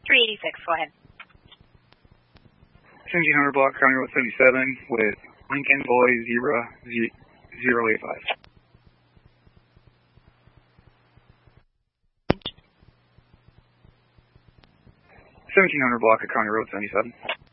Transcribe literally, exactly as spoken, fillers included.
three eighty-six, go ahead. seventeen hundred block, County Road seventy-seven, with Lincoln Boy Zebra zero eight five. seventeen hundred block at County Road seventy-seven.